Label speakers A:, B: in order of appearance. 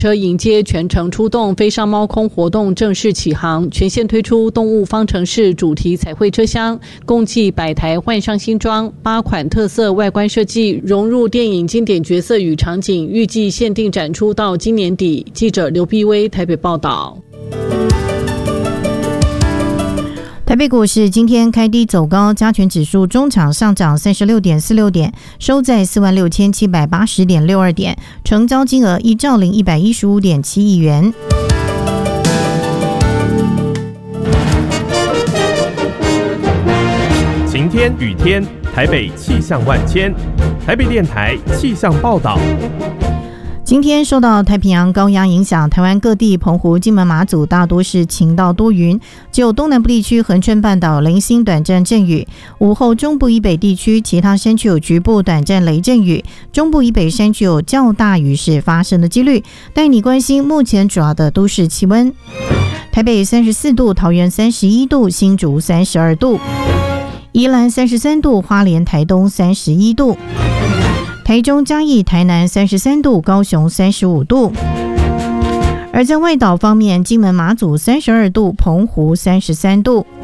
A: 车迎接全程出动飞上猫空活动正式起航，全线推出动物方程式主题彩绘车厢，共计100台换上新装，8款特色外观设计融入电影经典角色与场景，预计限定展出到今年底。记者刘碧薇台北报道。
B: 台北股市今天开低走高，加权指数中场上涨36.46点，收在46780.62点，成交金额1兆0115.7亿元。
C: 晴天雨天，台北气象万千。台北电台气象报道。
B: 今天受到太平洋高压影响，台湾各地澎湖、金门、马祖大多是晴到多云，只有东南部地区恒春半岛零星短暂阵雨。午后中部以北地区其他山区有局部短暂雷阵雨，中部以北山区有较大雨势发生的几率。带你关心目前主要的都市气温：台北34度，桃园31度，新竹32度，宜兰33度，花莲、台东31度。台中、嘉义、台南33度，高雄35度。而在外岛方面，金门、马祖32度，澎湖33度。